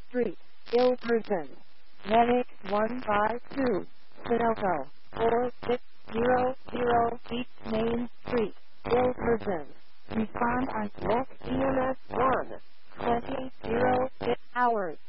Street, Ilperton. Medic 152, Sunoco, 4600 East Main Street, Ilperton. Respond on West EMS 1, 2006 hours.